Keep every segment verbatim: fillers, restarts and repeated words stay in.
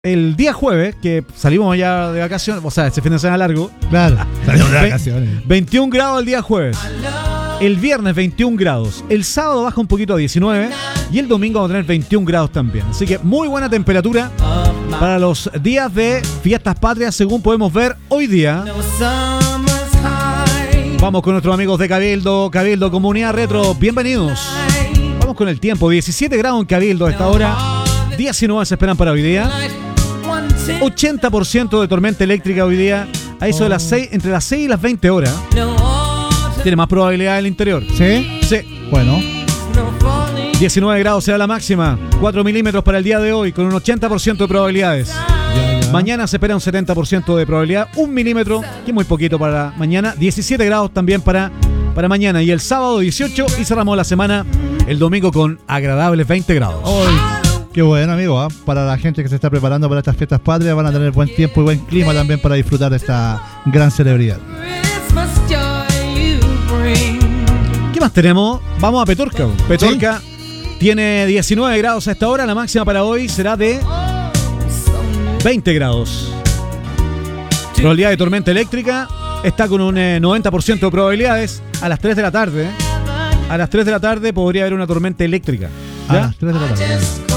el día jueves, que salimos ya de vacaciones, o sea, ese fin de semana largo. Claro, salimos de vacaciones. veintiún grados el día jueves. El viernes veintiún grados. El sábado baja un poquito a diecinueve. Y el domingo vamos a tener veintiún grados también. Así que muy buena temperatura para los días de fiestas patrias, según podemos ver hoy día. Vamos con nuestros amigos de Cabildo, Cabildo Comunidad Retro. Bienvenidos. Vamos con el tiempo. diecisiete grados en Cabildo a esta hora. diecinueve se esperan para hoy día. ochenta por ciento de tormenta eléctrica hoy día. A eso de las seis, entre las seis y las veinte horas. Tiene más probabilidad en el interior. ¿Sí? Sí. Bueno. diecinueve grados será la máxima. cuatro milímetros para el día de hoy, con un ochenta por ciento de probabilidades. Ya, ya. Mañana se espera un setenta por ciento de probabilidad. Un milímetro, que es muy poquito para mañana. diecisiete grados también para, para mañana. Y el sábado dieciocho. Y cerramos la semana el domingo con agradables veinte grados. Hoy. Qué bueno, amigo, ¿eh? Para la gente que se está preparando para estas fiestas patrias, van a tener buen tiempo y buen clima también para disfrutar de esta gran celebridad. ¿Qué más tenemos? Vamos a Petorca. Petorca ¿Sí? Tiene diecinueve grados a esta hora. La máxima para hoy será de veinte grados. Probabilidad de tormenta eléctrica está con un eh, noventa por ciento de probabilidades. A las tres de la tarde. A las tres de la tarde podría haber una tormenta eléctrica. ¿Ya? A las tres de la tarde.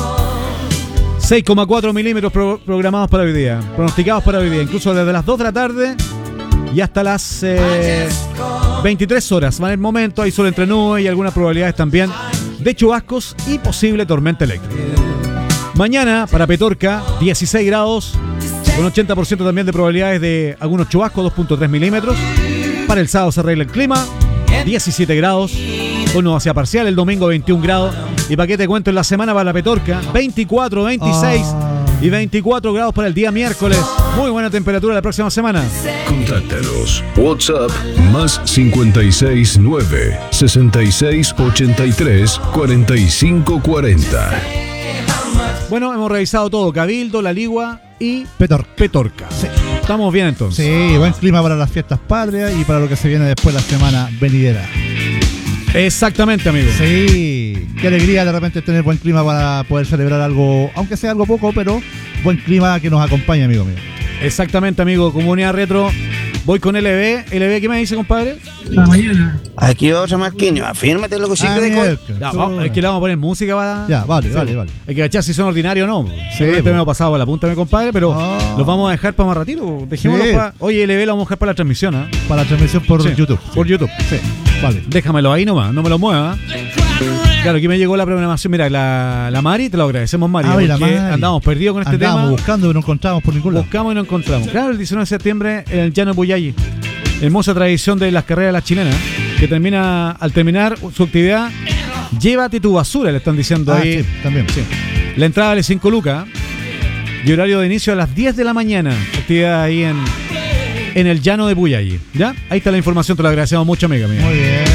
seis coma cuatro milímetros pro- programados para hoy día, pronosticados para hoy día, incluso desde las dos de la tarde y hasta las eh, veintitrés horas. Va a haber momentos, hay sol entre nubes y algunas probabilidades también de chubascos y posible tormenta eléctrica. Mañana para Petorca, dieciséis grados, con ochenta por ciento también de probabilidades de algunos chubascos, dos punto tres milímetros. Para el sábado se arregla el clima, diecisiete grados, con nubosidad parcial. El domingo veintiún grados. Y para qué te cuento en la semana para la Petorca, veinticuatro, veintiséis Ah. y veinticuatro grados para el día miércoles. Muy buena temperatura la próxima semana. Contáctanos. WhatsApp más cincuenta y seis nueve, sesenta y seis ochenta y tres, cuarenta y cinco cuarenta. Bueno, hemos revisado todo: Cabildo, La Ligua y Petorca. Petorca. Sí. Estamos bien entonces. Sí, buen clima para las fiestas patrias y para lo que se viene después la semana venidera. Exactamente, amigo. Sí, qué alegría de repente tener buen clima para poder celebrar algo, aunque sea algo poco, pero buen clima que nos acompañe, amigo mío. Exactamente, amigo. Comunidad Retro. Voy con L B. L B, ¿qué me dice, compadre? La mañana. Aquí otro Marquinhos, afírmate lo que sí Ah, que de mierda. Ya, vamos, es que le vamos a poner música para... Ya, vale, Sí, vale, vale. Hay que cachar si son ordinarios o no. Sí, po. me he pasado por la punta, mi compadre, pero Ah. los vamos a dejar para más ratito. Dejémoslo Sí. para... Oye, L B lo vamos a dejar para la transmisión, ¿ah? Para la transmisión por Sí, YouTube. Por YouTube. Sí, vale. Déjamelo ahí nomás, no me lo muevas. Claro, aquí me llegó la programación. Mira, la, la Mari, te lo agradecemos, Mari. Ah, mira, porque Mari. andamos perdidos con este Andábamos tema. buscando, pero no encontramos por ningún lado. Buscamos y no encontramos. Claro, el diecinueve de septiembre en el Llano de Puyalli. Hermosa tradición de las carreras de las chilenas, que termina, al terminar su actividad, llévate tu basura, le están diciendo Ah, ahí. sí, también. Sí. La entrada vale cinco lucas y horario de inicio a las diez de la mañana. Actividad ahí en, en el Llano de Puyalli. ¿Ya? Ahí está la información, te lo agradecemos mucho, amiga mía. Muy bien.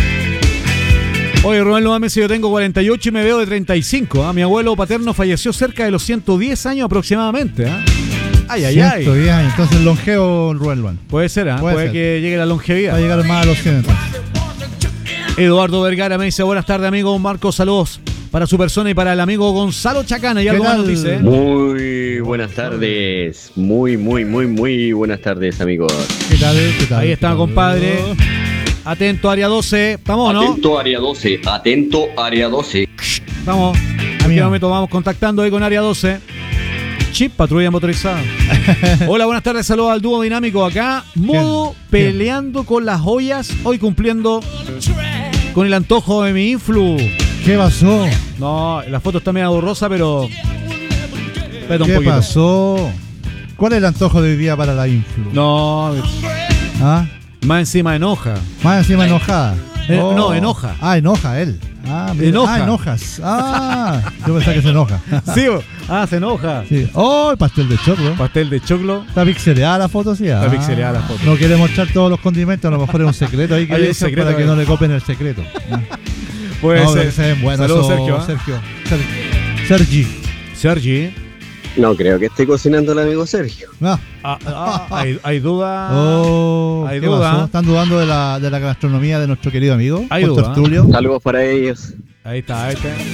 Oye, Rubén López, yo tengo cuarenta y ocho y me veo de treinta y cinco. ¿ah? Mi abuelo paterno falleció cerca de los ciento diez años aproximadamente. ¿ah? Ay, ay, ay. ciento diez años. Entonces, longevo Rubén Luan. Puede ser, ¿ah? Puede puede ser. que llegue la longevidad. Va a llegar más a los cien entonces. Eduardo Vergara me dice: buenas tardes, amigo Marco, saludos para su persona y para el amigo Gonzalo Chacana. Y ¿Qué algo más tal? nos dice. Muy buenas tardes, muy, muy, muy, muy buenas tardes, amigos. ¿Qué tal? ¿Qué tal? Ahí está, compadre. Atento, área doce. ¿Estamos o no? Atento, área doce, atento, área doce. Estamos. En Amigo. este momento vamos contactando ahí con área doce. Chip, patrulla motorizada. Hola, buenas tardes, saludos al dúo dinámico acá. Modo ¿Quién? peleando con las joyas. Hoy cumpliendo con el antojo de mi influ. ¿Qué pasó? No, la foto está medio borrosa, pero. Espera un ¿Qué poquito. pasó? ¿Cuál es el antojo de hoy día para la influ? No, ¿Ah? más encima enoja. Más encima enojada. Eh, no, enoja. Ah, enoja él. Ah, mira. Enoja. Ah, enojas. Ah, yo pensaba que se enoja. Sí, bo. ah, se enoja. Sí. Oh, el pastel de choclo. Pastel de choclo. Está pixeleada la foto, sí. Está Ah. pixeleada la foto. No quiere mostrar todos los condimentos, a lo mejor es un secreto ahí que Hay un dicen secreto para que ahí. no le copen el secreto. Puede no, pero ser. que se ven buenos. Saludos, esos- Sergio. ¿ah? Sergio. Ser- Sergi. Sergi. No creo que esté cocinando el amigo Sergio. Ah. Ah, ah, hay, hay duda. Oh, Hay ¿qué duda. pasó? ¿Están dudando de la, de la gastronomía de nuestro querido amigo? Hay Juan duda. Tertulio? Saludos para ellos. Ahí está, ahí está.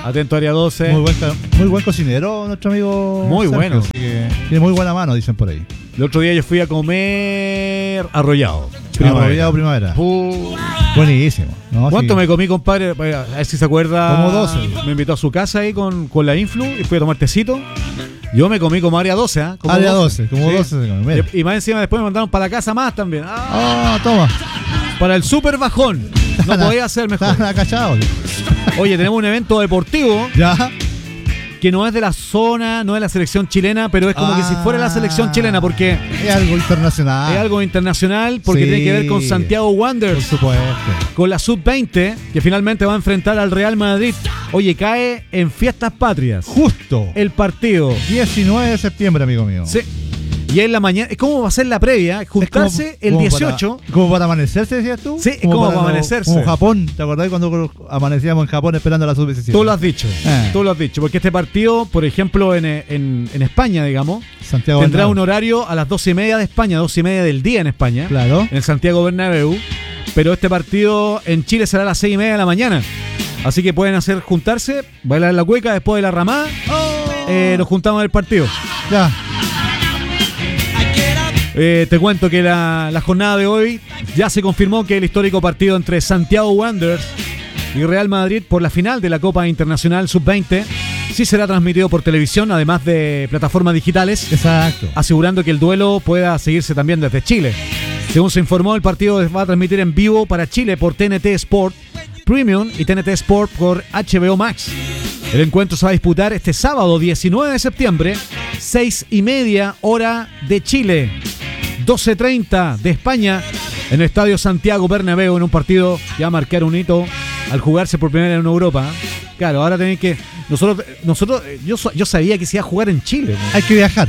Atento área doce. Muy buen, ca- muy buen cocinero, nuestro amigo. Muy Sergio, bueno. así que tiene muy buena mano, dicen por ahí. El otro día yo fui a comer arrollado. Arrollado primavera. Uh, Buenísimo. ¿no? ¿Cuánto Sí. me comí, compadre? A ver si se acuerda. Como doce. Me invitó a su casa ahí con, con la Influ y fui a tomar tecito. Yo me comí como área doce, ¿eh? Como Área doce, como Sí. doce se come. Mira. Y más encima después me mandaron para la casa más también. Ah, Ah, toma. para el super bajón. No podía ser mejor. Están acachados. Oye, tenemos un evento deportivo Ya. que no es de la zona, no es de la selección chilena, pero es como Ah. que si fuera la selección chilena, porque Es algo internacional. es algo internacional, porque Sí. tiene que ver con Santiago Por Wanderers, supuesto. con la sub veinte, que finalmente va a enfrentar al Real Madrid. Oye, cae en Fiestas Patrias Justo. el partido. diecinueve de septiembre, amigo mío. Sí. Y en la mañana, ¿cómo va a ser la previa? Es como- Juntarse el como dieciocho. Para, como para amanecerse, decías tú. Sí, como para lo- amanecerse. Como Japón. ¿Te acordás cuando amanecíamos en Japón esperando la sub diecisiete? Tú lo has dicho, Eh. tú lo has dicho, porque este partido, por ejemplo, en, en, en España, digamos, Santiago tendrá un Bernabéu. horario a las doce y media de España, doce y media del día en España, Claro. en el Santiago Bernabéu, pero este partido en Chile será a las seis y media de la mañana. Así que pueden hacer juntarse, bailar la cueca después de la ramada, eh, nos juntamos en el partido. Ya. Eh, te cuento que la, la jornada de hoy ya se confirmó que el histórico partido entre Santiago Wanderers y Real Madrid por la final de la Copa Internacional sub veinte sí será transmitido por televisión, además de plataformas digitales, Exacto. asegurando que el duelo pueda seguirse también desde Chile. Según se informó, el partido va a transmitir en vivo para Chile por T N T Sport Premium y T N T Sport por H B O Max. El encuentro se va a disputar este sábado diecinueve de septiembre, seis y media hora de Chile, doce treinta de España, en el Estadio Santiago Bernabéu, en un partido que va a marcar un hito al jugarse por primera vez en Europa. Claro, ahora tenéis que... Nosotros, nosotros yo, yo sabía que se iba a jugar en Chile. ¿no? Hay que viajar.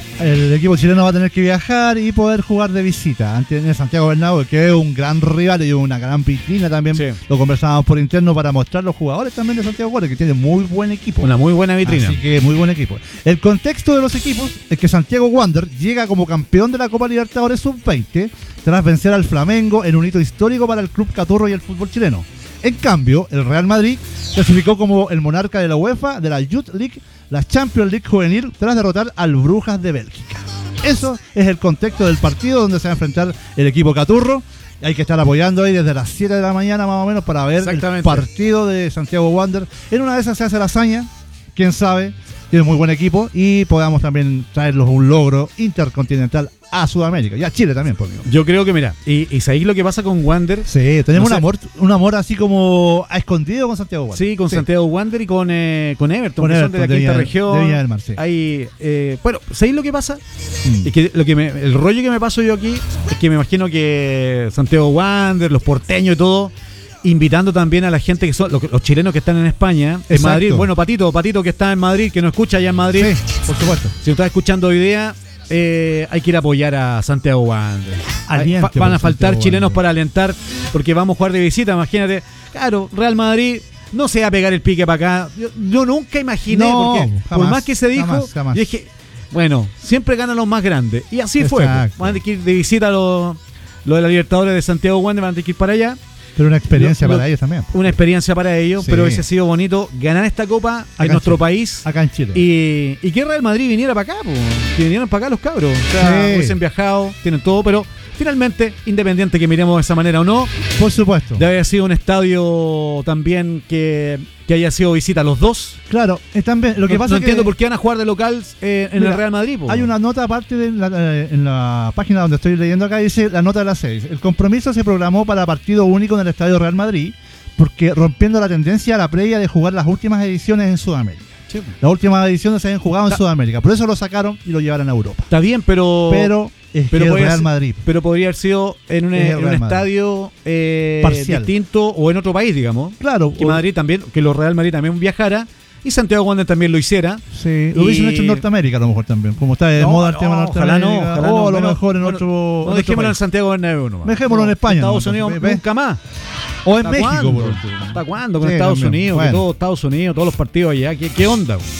El equipo chileno va a tener que viajar y poder jugar de visita ante el Santiago Bernabéu, que es un gran rival y una gran vitrina también. Sí. Lo conversábamos por interno para mostrar los jugadores también de Santiago Wanderers, que tiene muy buen equipo. Una muy buena vitrina. Así que muy buen equipo. El contexto de los equipos es que Santiago Wanderers llega como campeón de la Copa Libertadores sub veinte tras vencer al Flamengo en un hito histórico para el club caturro y el fútbol chileno. En cambio, el Real Madrid clasificó como el monarca de la UEFA, de la Youth League, la Champions League juvenil, tras derrotar al Brujas de Bélgica. Eso es el contexto del partido donde se va a enfrentar el equipo caturro. Hay que estar apoyando ahí desde las siete de la mañana más o menos para ver el Exactamente. partido de Santiago Wanderers. En una de esas se hace la hazaña, quién sabe, tiene muy buen equipo y podamos también traerlos un logro intercontinental a Sudamérica y a Chile también, por mí. Yo creo que, mira, y, y sabéis lo que pasa con Wander. Sí, tenemos No un sé. amor, un amor así como a escondido con Santiago Wanderers. Sí, con Santiago Wander y con, eh, con Everton, Con que son Everton, de la de quinta Viña- región. de Viña del Mar, sí. Hay, eh, bueno, ¿sabéis lo que pasa? Mm. Es que, lo que me, el rollo que me paso yo aquí es que me imagino que Santiago Wander, los porteños y todo, invitando también a la gente que son los, los chilenos que están en España, en Exacto. Madrid. Bueno, Patito, Patito que está en Madrid, que nos escucha allá en Madrid. Sí, por supuesto. Si nos está escuchando hoy día, eh, hay que ir a apoyar a Santiago Wander. Aliente Fa- Van por a faltar Santiago chilenos Wander. para alentar, porque vamos a jugar de visita, imagínate. Claro, Real Madrid no se va a pegar el pique para acá. Yo, yo nunca imaginé, No, porque por jamás, más que se dijo, jamás, jamás. yo dije, bueno, siempre ganan los más grandes. Y así fue. Exacto. Van a tener que ir de visita a los, los de la Libertadores de Santiago Wander, van a tener que ir para allá. Pero una experiencia Lo- lo- para ellos también. Una experiencia para ellos, Sí. pero hubiese sido bonito ganar esta copa Acá en en nuestro Chile. país. Acá en Chile. Y, y que Real Madrid viniera para acá, po. Que vinieran para acá los cabros. O sea, Sí. hubiesen viajado, tienen todo, pero finalmente, independiente que miremos de esa manera o no, Por supuesto. de haber sido un estadio también que, que haya sido visita a los dos. Claro, es también, lo que no pasa no es que entiendo por qué van a jugar de local eh, en Mira, el Real Madrid. Po. hay una nota aparte de la, eh, en la página donde estoy leyendo acá, dice la nota de las seis. El compromiso se programó para partido único en el Estadio Real Madrid, porque rompiendo la tendencia a la previa de jugar las últimas ediciones en Sudamérica. Sí, po. Las últimas ediciones se habían jugado en Ta- Sudamérica, por eso lo sacaron y lo llevaron a Europa. Está bien, pero. Pero es pero que el podría Real ser- Madrid. Pero podría haber sido en un, Es el en un Real Madrid. estadio eh, Parcial. distinto o en otro país, digamos. Claro, Que o- Madrid también, que los Real Madrid también viajara y Santiago Wander también lo hiciera. sí, lo hubiesen y- hecho en Norteamérica a lo mejor también, como está de No, moda el tema de no, ojalá Norteamérica. no, ojalá o no. a lo Bueno, mejor en bueno, otro. No en otro dejémoslo en país. Santiago Bernabéu nomás. Dejémoslo en España Estados nomás, Unidos ¿ves? nunca más. O en ¿Hasta México, cuándo? por último. ¿Hasta cuándo con Sí, Estados también. Unidos? Bueno. Que todo Estados Unidos, todos los partidos allá. ¿Qué, qué onda? güey?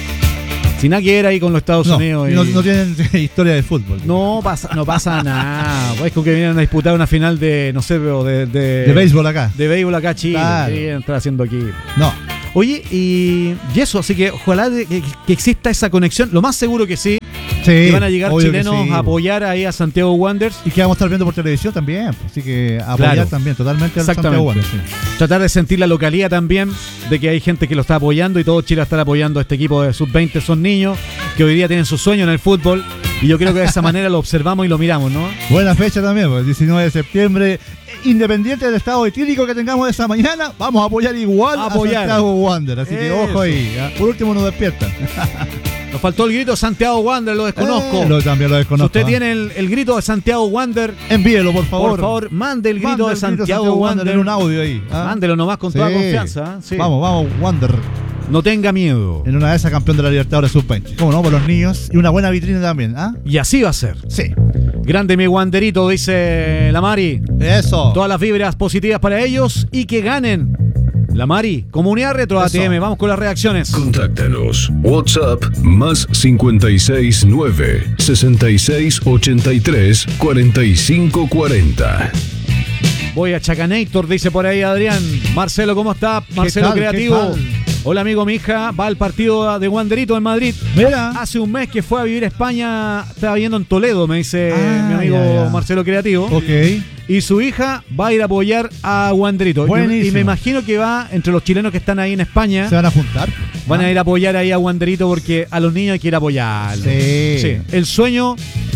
Sin nada que ver ahí con los Estados No, Unidos. y- no, no tienen historia de fútbol. no pasa, no pasa nada. Es como que vienen a disputar una final de, no sé, pero de, de, De béisbol acá. de béisbol acá a Chile. Claro. ¿Qué vienen a estar haciendo aquí? No. Oye, y, y eso, así que ojalá de, que, que exista esa conexión. Lo más seguro que sí. Sí, que van a llegar obvio chilenos que sí. a apoyar ahí a Santiago Wanderers. Y que vamos a estar viendo por televisión también. Así que apoyar Claro. también totalmente al Exactamente. Santiago Wanderers. Sí. Tratar de sentir la localidad también, de que hay gente que lo está apoyando y todo Chile está apoyando a este equipo de sub veinte. Son niños que hoy día tienen su sueño en el fútbol y yo creo que de esa manera lo observamos y lo miramos, ¿no? Buena fecha también, pues, diecinueve de septiembre. Independiente del estado etílico que tengamos esa mañana, vamos a apoyar igual Apoyar. a Santiago Wanderers. Así que Eso. ojo ahí. ¿Ya? Por último nos despiertan. Nos faltó el grito de Santiago Wanderers, lo desconozco. Eh, lo, también lo Si desconozco. usted ¿ah? tiene el, el grito de Santiago Wanderers, Envíelo, por favor. por favor, mande el grito Manda de el grito Santiago, Wanderers en un audio ahí. ¿ah? Mándelo nomás con Sí. toda confianza. ¿eh? Sí. Vamos, vamos, Wander. No tenga miedo. En una de esas campeón de la Libertadores sub veinte. ¿Cómo no? Por los niños. Y una buena vitrina también. ¿Ah? Y así va a ser. Sí. Grande mi Wanderito, dice la Mari. Eso. Todas las vibras positivas para ellos y que ganen. La Mari, Comunidad Retro A T M. Vamos con las reacciones. Contáctanos. WhatsApp más cincuenta y seis nueve, sesenta y seis ochenta y tres, cuarenta y cinco cuarenta. Voy a Chacanator, dice por ahí Adrián. Marcelo, ¿cómo está? Marcelo tal? Creativo. ¿Qué tal? Hola amigo, mi hija va al partido de Wanderito en Madrid. Mira. Hace un mes que fue a vivir a España, estaba viviendo en Toledo, me dice Ah, mi amigo ya, ya. Marcelo Creativo. Ok. Y su hija va a ir a apoyar a Wanderito. Y, Buenísimo. y me imagino que va entre los chilenos que están ahí en España. Se van a juntar. Van a ir a apoyar ahí a Wanderito porque a los niños hay que ir a apoyarlos. Sí. Sí, el sueño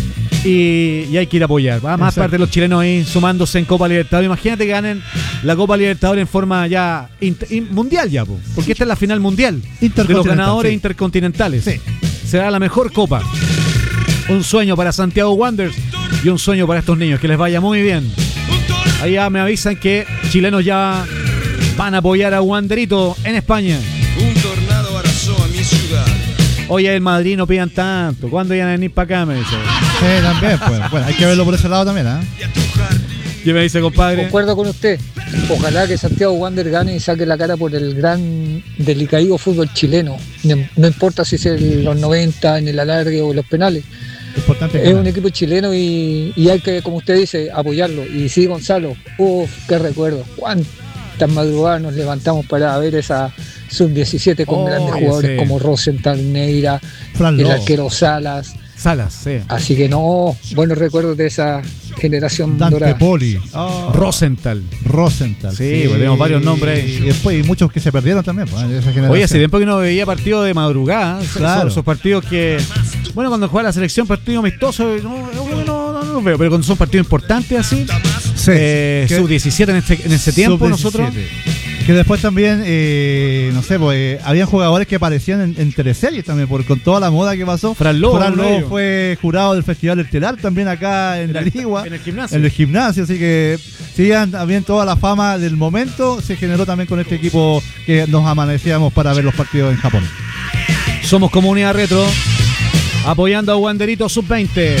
y, y hay que ir a apoyar. Va más Exacto. parte de los chilenos ahí sumándose en Copa Libertadores. Imagínate que ganen la Copa Libertadores en forma ya int- in- mundial ya, po, porque esta es la final mundial de los Intercontinental, ganadores sí. intercontinentales. Sí. Será la mejor copa. Un sueño para Santiago Wanderers y un sueño para estos niños. Que les vaya muy bien. Ahí ya me avisan que chilenos ya van a apoyar a Wanderito en España. Un tornado arrasó a mi ciudad. Oye, el Madrid no pidan tanto. ¿Cuándo iban a venir para acá? Me dice. Sí, también. Pues. Bueno, hay que verlo por ese lado también. ¿Ah? ¿Qué me dice, compadre? Concuerdo con usted. Ojalá que Santiago Wander gane y saque la cara por el gran delicado fútbol chileno. No, no importa si es en los noventa, en el alargue o en los penales. Importante que Es gane. un equipo chileno y, y hay que, como usted dice, apoyarlo. Y sí, Gonzalo, uff, qué recuerdo. Cuántas madrugadas nos levantamos para ver esa sub diecisiete con Oh, grandes jugadores sí. como Rosenthal, Neira, Fran el Lobo. arquero Salas. Salas, sí. Así que no, buenos recuerdos de esa generación Dante dorada. Poli. Oh, Rosenthal. Rosenthal. Sí, pues tenemos varios nombres ahí. Y después hay muchos que se perdieron también. Pues, de esa generación. Oye, hace tiempo que no veía partido de madrugada. Claro. Esos, esos partidos que. Bueno, cuando juega la selección, partido amistoso, no, no, no, no los veo. Pero cuando son partidos importantes así, Sí. eh, Que- sub diecisiete en, este, en ese tiempo, sub nosotros. diecisiete. Que después también, eh, no sé, pues eh, habían jugadores que aparecían en, en teleseries también, por, con toda la moda que pasó. Fran Lobo, uno de Lobo ellos. fue jurado del Festival Estelar también acá en la Ligua. En el gimnasio. En el gimnasio, así que si ya también toda la fama del momento se generó también con este equipo que nos amanecíamos para ver los partidos en Japón. Somos Comunidad Retro, apoyando a Wanderito sub veinte.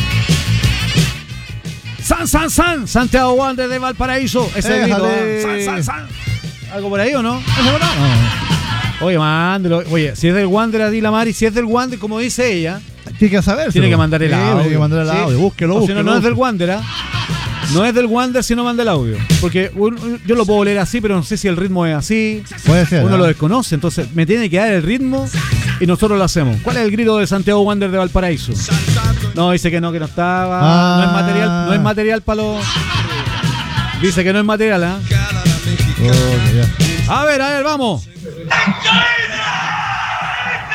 San, San, San, Santiago Wander de Valparaíso. Ese grito. Éjale. ¿Ah? San, San, San. ¿Algo por ahí o no? No, Oye, mándelo. Oye, si es del Wander, a la Mari, si es del Wander, como dice ella, tiene que saber. tiene que mandar el audio. Tiene que mandar el ¿sí? audio. Búsquelo, O si búsquelo. no, no es del búsquelo. Wander, ¿ah? No es del Wander si no manda el audio. Porque un- yo lo puedo leer así, pero no sé si el ritmo es así. Puede ser. Uno ¿eh? lo desconoce, entonces me tiene que dar el ritmo y nosotros lo hacemos. ¿Cuál es el grito de Santiago Wander de Valparaíso? No, dice que no, que no estaba. Ah. No es material, no es material para los. Dice que no es material, ¿ah? Oh, ya. A ver, a ver, vamos.